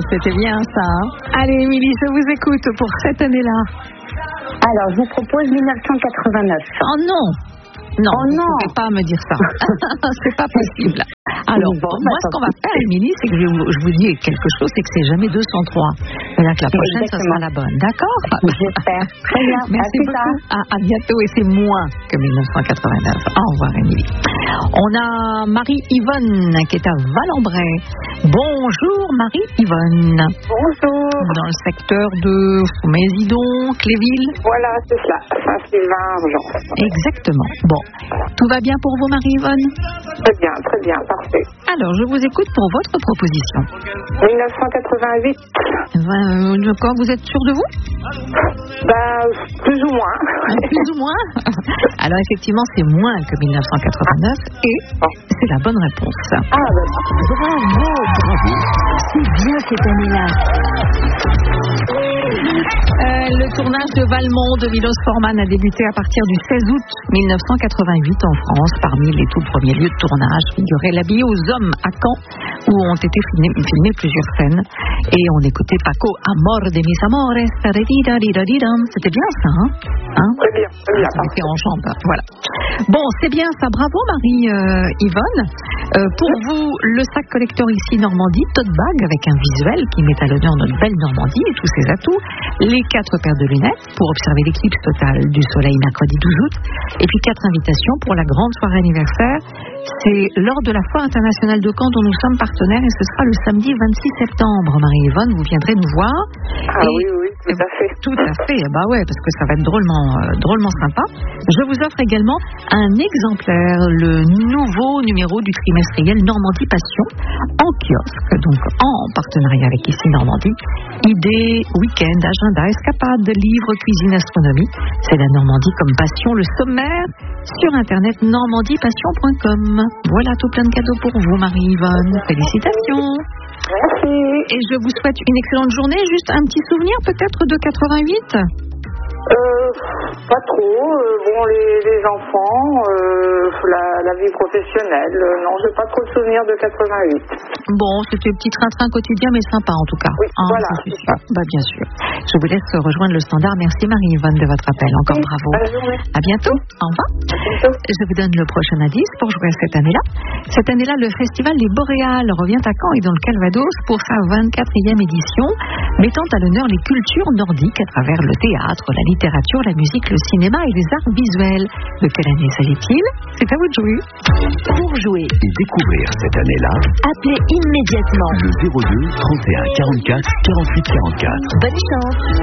C'était bien ça. Allez, Émilie, je vous écoute pour cette année-là. Alors, je vous propose 1989. Oh non! Non, oh vous ne non. pouvez pas me dire ça. C'est pas possible. Alors, bon, moi, ce qu'on va faire, Émilie, c'est que je vous dis quelque chose, c'est que c'est jamais 203. C'est-à-dire que la prochaine, ça sera la bonne. D'accord? J'espère. Très bien. Merci beaucoup. À bientôt. Et c'est moins que 1989. Au revoir, Émilie. On a Marie-Yvonne qui est à Valembray. Bonjour, Marie-Yvonne. Bonjour. Dans le secteur de Mésidon, Cléville. Voilà, c'est cela. Saint-Sylvain, Argent. Exactement. Bon. Tout va bien pour vous, Marie-Yvonne? Très bien, parfait. Alors, je vous écoute pour votre proposition. 1988. Quand vous êtes sûr de vous? Plus ou moins. Plus ou moins. Alors, effectivement, c'est moins que 1989 et c'est la bonne réponse. Bravo. C'est bien cette année-là. Le tournage de Valmont de Milos Forman a débuté à partir du 16 août 1988 en France. Parmi les tout premiers lieux de tournage figurait l'habillé aux hommes à Caen, où ont été filmées plusieurs scènes. Et on écoutait Paco, Amor de mis amores. C'était bien ça, hein? Très bien. C'était en chante, voilà. Bon, c'est bien ça. Bravo, Marie-Yvonne. Pour vous, le sac collector ici Normandie, tote bag avec un visuel qui met à l'honneur notre belle Normandie et tous ses atouts. Les 4 paires de lunettes pour observer l'éclipse totale du soleil mercredi 12 août. Et puis 4 invitations pour la grande soirée anniversaire. C'est lors de la Foire internationale de Caen dont nous sommes partenaires et ce sera le samedi 26 septembre. Marie-Yvonne, vous viendrez nous voir. Oui, tout à fait. Tout à fait, bah ouais, parce que ça va être drôlement sympa. Je vous offre également un exemplaire, le nouveau numéro du trimestriel Normandie Passion en kiosque, donc en partenariat avec ici Normandie. Idées, week-end, agenda, escapade, livres, cuisine, astronomie. C'est la Normandie comme passion, le sommaire sur internet normandiepassion.com. Voilà, tout plein de cadeaux pour vous, Marie-Yvonne. Félicitations. Merci. Et je vous souhaite une excellente journée. Juste un petit souvenir peut-être de 88? Pas trop. Les enfants, la vie professionnelle. Non, j'ai pas trop de souvenirs de 88. Bon, c'était un petit train-train quotidien, mais sympa en tout cas. Oui, voilà. Je suis sûre. Bien sûr. Je vous laisse rejoindre le standard. Merci Marie-Yvonne de votre appel. Encore bravo. Bonne journée. À bientôt. Au revoir. À bientôt. Je vous donne le prochain indice pour jouer à cette année-là. Cette année-là, le festival Les Boréales revient à Caen et dans le Calvados pour sa 24e édition, mettant à l'honneur les cultures nordiques à travers le théâtre, la littérature, la musique, le cinéma et les arts visuels. De quelle année s'agit-il? C'est à vous de jouer. Pour jouer et découvrir cette année-là, Appelez immédiatement le 02 31 44 48 44. Bonne chance.